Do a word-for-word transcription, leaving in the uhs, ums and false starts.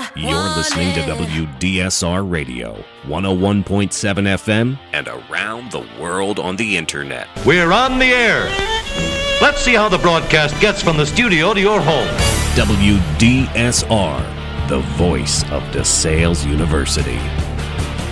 You're listening to W D S R Radio, one oh one point seven F M, and around the world on the internet. We're on the air. Let's see how the broadcast gets from the studio to your home. W D S R, the voice of DeSales University.